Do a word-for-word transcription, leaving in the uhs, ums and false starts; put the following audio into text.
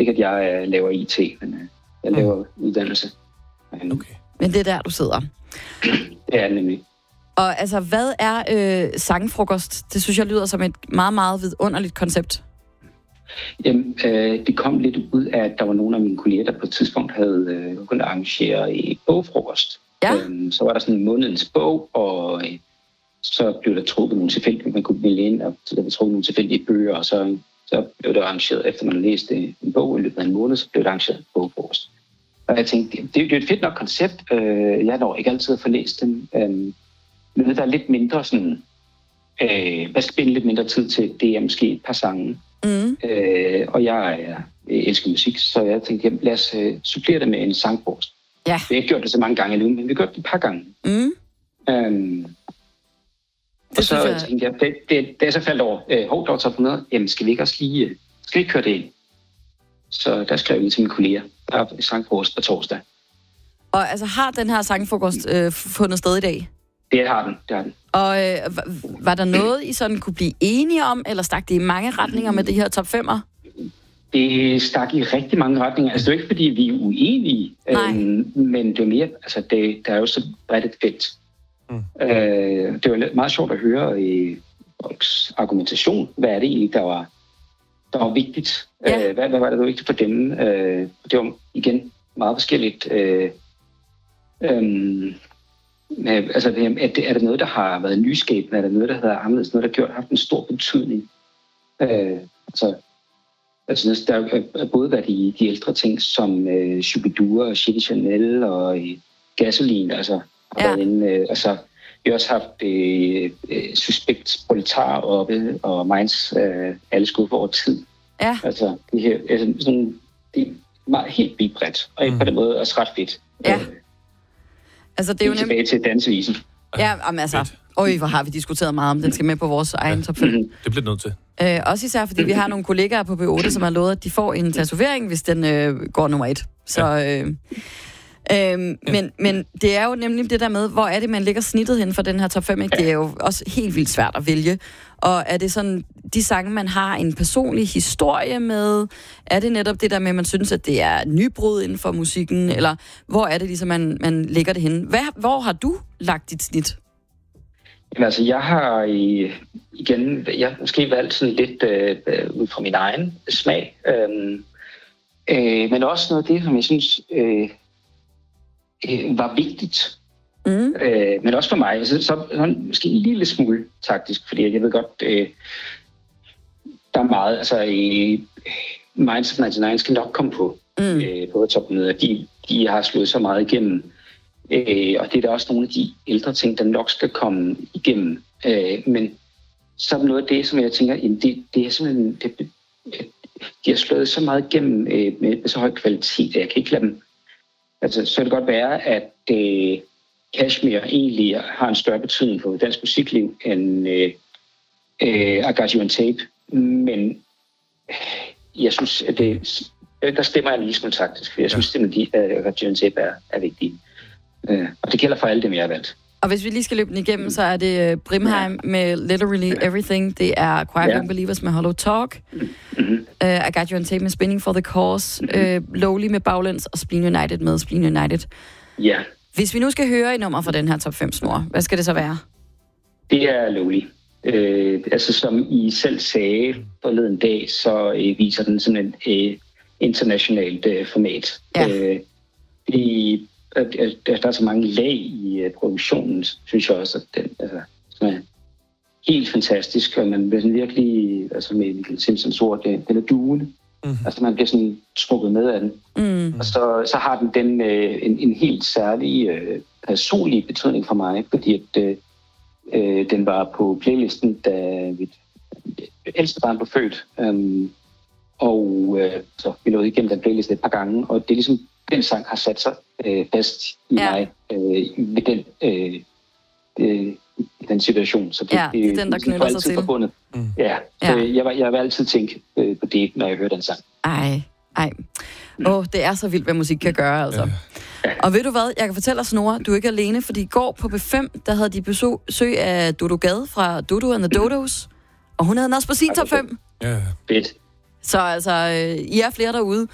ikke, at jeg uh, laver I T, men uh, jeg laver mm. uddannelse. Um, okay. Men det er der, du sidder. Det er det nemlig. Og altså, hvad er øh, sangfrokost? Det synes jeg lyder som et meget, meget vidunderligt koncept. Jamen, øh, det kom lidt ud af, at der var nogle af mine kolleger, der på et tidspunkt havde øh, kunnet arrangere i bogfrokost. Ja. Øhm, så var der sådan en månedens bog, og øh, så blev der trukket nogle tilfældige, man kunne vælge ind, og så der blev trukket nogle tilfældige bøger, og så, så blev det arrangeret, efter man havde læst en bog i løbet af en måned, så blev det arrangeret en bogfrokost. Og jeg tænkte, det, det er jo et fedt nok koncept. Øh, jeg når ikke altid at få læst den. Øh, men der er lidt mindre sådan, øh, hvad skal lidt mindre tid til, det er måske et par sange. Mm. Øh, og jeg, jeg elsker musik, så jeg tænkte, jamen, lad os uh, supplere det med en sangfrokost. Ja. Vi har ikke gjort det så mange gange endnu, men vi har gjort det et par gange. Mm. Øhm, og så jeg... tænkte jeg, det, det, det er så faldt over, øh, hov, der var top hundrede, jamen skal vi ikke også lige, uh, skal vi ikke køre det ind? Så der skrev vi til mine kolleger, der er sangfrokost på torsdag. Og altså har den her sangfrokost øh, fundet sted i dag? Det har den, det har den. Og øh, var der noget, I sådan kunne blive enige om, eller stak det i mange retninger med det her top femmer? Det stak i rigtig mange retninger. Altså, det er jo ikke, fordi vi er uenige, øhm, men det er mere, altså, det, der er jo så bredt et felt. Mm. Øh, det var meget sjovt at høre i folks argumentation. Hvad er det egentlig, der var, der var vigtigt? Ja. Øh, hvad, hvad var det, der var vigtigt for dem? Øh, det var igen meget forskelligt. Øh, øh, Altså, er det, er det noget, der har været nyskabende? Er det noget, der har været anderledes? Noget, der har gjort, haft en stor betydning? Øh, altså, altså, der har både været de, de ældre ting, som øh, Shubidua og Chili Chanel og øh, Gasoline, altså, har ja. været inde, øh, altså, vi har også haft øh, øh, Suspekt Proletar oppe, og Minds øh, alle skud for over tid. Ja. Altså, det her, altså, sådan, det er meget, helt vildt bredt, og mm. på den måde også ret fedt. Ja. Øh, Altså, det er jo nem... tilbage til dansevisen. Ja, men altså, øj, hvor har vi diskuteret meget om, den skal med på vores egen top fem. Det bliver nødt til. Øh, også især, fordi vi har nogle kollegaer på B otte, som har lovet, at de får en tatovering, hvis den øh, går nummer et. Så, øh, øh, men, men det er jo nemlig det der med, hvor er det, man lægger snittet hen for den her top fem, ikke? Det er jo også helt vildt svært at vælge. Og er det sådan, de sange, man har en personlig historie med? Er det netop det der med, at man synes, at det er nybrud inden for musikken? Eller hvor er det ligesom, man, man lægger det hen? Hvad, hvor har du lagt dit snit? Jamen, altså, jeg har i, igen, jeg har måske valgt sådan lidt øh, ud fra min egen smag. Øh, øh, men også noget af det, som jeg synes øh, øh, var vigtigt. Mm. Øh, men også for mig, så, så, så måske en lille smule taktisk, fordi jeg ved godt, øh, der er meget, altså i Minds of nioghalvfems skal nok komme på, mm. øh, på topmøder. De, de har slået så meget igennem, øh, og det er der også nogle af de ældre ting, der nok skal komme igennem. Øh, men så er noget af det, som jeg tænker, det, det er simpelthen, det, de har slået så meget igennem øh, med, med så høj kvalitet, at jeg kan ikke lade dem. Altså, så kan det godt være, at øh, Kashmir egentlig har en større betydning for dansk musikliv end øh, øh, I Got You on Tape. Men jeg synes, at det, der stemmer jeg lige smule taktisk, for jeg synes simpelthen, at I Got You on Tape er, er vigtige. Øh, og det gælder for alle dem, jeg har valgt. Og hvis vi lige skal løbe den igennem, så er det Brimheim ja. med Literally Everything. Det er Quiet ja. Unbelievers med Hollow Talk. Mm-hmm. Uh, I Got You on Tape med Spinning for the Cause. Mm-hmm. Uh, Lowly med Baglæns og Spleen United med Spleen United. Ja. Hvis vi nu skal høre et nummer fra den her top fem snor, hvad skal det så være? Det er Lowly. Uh, altså som I selv sagde forleden dag, så uh, viser den sådan et uh, internationalt uh, format. Ja. Uh, det der er så mange lag i uh, produktionen, synes jeg også, at den altså, er helt fantastisk, og man bliver sådan virkelig, altså med Michael Simpsons ord, den er duende. Mm-hmm. Altså man bliver sådan trukket med af den. Mm. Og så, så har den, den uh, en, en helt særlig uh, personlig betydning for mig, fordi at uh, den var på playlisten, da mit ældste barn blev født. Um, og uh, så vi nåede igennem den playliste et par gange, og det er ligesom den sang har sat sig øh, fast i ja. mig øh, med den, øh, øh, i den situation. Så det, ja, det er den, der knytter sig til. Forbundet. Mm. Ja, så ja. Jeg, jeg vil altid tænke øh, på det, når jeg hører den sang. Ej, ej. Åh, oh, det er så vildt, hvad musik kan gøre, altså. Ja. Og ved du hvad, jeg kan fortælle dig, Snora, du er ikke alene, fordi i går på B fem, der havde de besøg af Dodo Gade fra Dodo and the Dodos, og hun havde den også på sin top fem. Ja, fedt. Så altså, øh, I er flere derude.